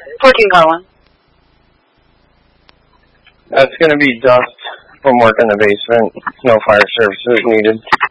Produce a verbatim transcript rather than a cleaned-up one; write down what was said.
fourteen car one. That's going to be dust from work in the basement. No fire services needed.